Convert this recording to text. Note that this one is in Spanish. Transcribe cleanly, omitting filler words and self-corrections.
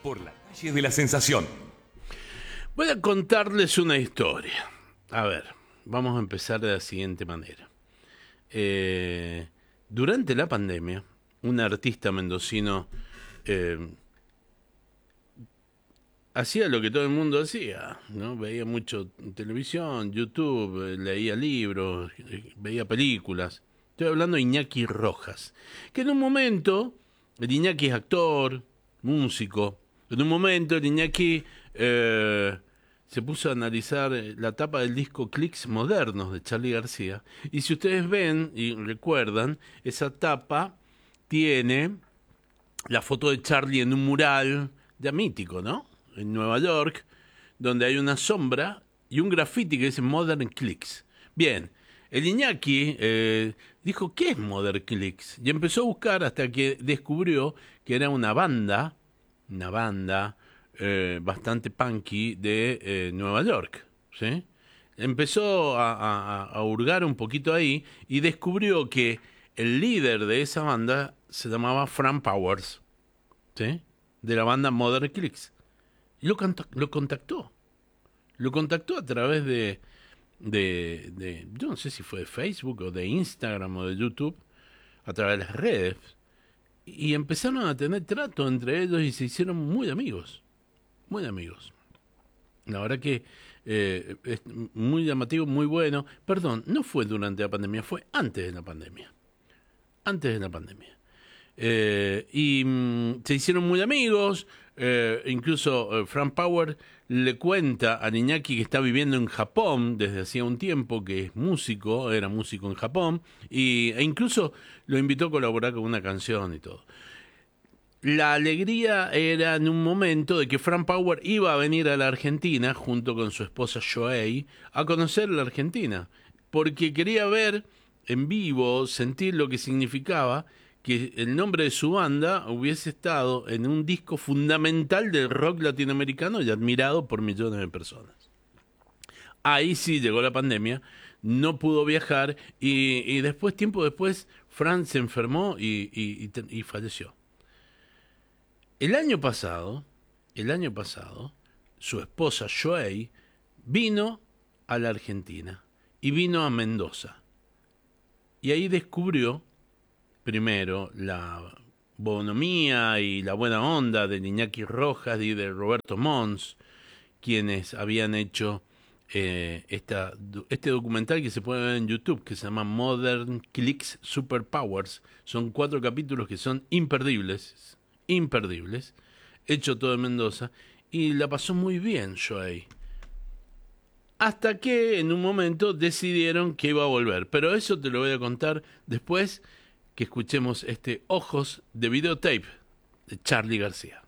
por la calle de la Sensación. Voy a contarles una historia. A ver, vamos a empezar de la siguiente manera. Durante la pandemia, un artista mendocino hacía lo que todo el mundo hacía, ¿no? Veía mucho televisión, YouTube, leía libros, veía películas. Estoy hablando de Iñaki Rojas, que en un momento, el Iñaki es actor, músico, en un momento el Iñaki se puso a analizar la tapa del disco Clicks Modernos de Charly García, y si ustedes ven y recuerdan, esa tapa tiene la foto de Charly en un mural ya mítico, ¿no? En Nueva York, donde hay una sombra y un graffiti que dice Modern Clicks. Bien, el Iñaki dijo, ¿qué es Modern Clicks? Y empezó a buscar hasta que descubrió que era una banda bastante punky de Nueva York, ¿sí? Empezó a hurgar un poquito ahí y descubrió que el líder de esa banda se llamaba Frank Powers, ¿sí? De la banda Modern Clicks. Y lo contactó. Lo contactó a través de yo no sé si fue de Facebook o de Instagram o de YouTube, a través de las redes. Y empezaron a tener trato entre ellos y se hicieron muy amigos. Muy amigos. La verdad que es muy llamativo, muy bueno. Perdón, no fue durante la pandemia, fue antes de la pandemia. Antes de la pandemia. Se hicieron muy amigos. Incluso Frank Power le cuenta a Iñaki que está viviendo en Japón desde hacía un tiempo, que es músico, era músico en Japón, e incluso lo invitó a colaborar con una canción y todo. La alegría era en un momento de que Frank Power iba a venir a la Argentina junto con su esposa Joey a conocer la Argentina, porque quería ver en vivo, sentir lo que significaba que el nombre de su banda hubiese estado en un disco fundamental del rock latinoamericano y admirado por millones de personas. Ahí sí llegó la pandemia, no pudo viajar y después, tiempo después, Frank se enfermó y falleció. El año pasado, su esposa Joey vino a la Argentina y vino a Mendoza. Y ahí descubrió, primero, la bonomía y la buena onda de Iñaki Rojas y de Roberto Mons, quienes habían hecho este documental que se puede ver en YouTube, que se llama Modern Clicks Superpowers. Son 4 capítulos que son imperdibles, hecho todo en Mendoza, y la pasó muy bien Joey. Hasta que en un momento decidieron que iba a volver. Pero eso te lo voy a contar después que escuchemos este Ojos de Videotape de Charly García.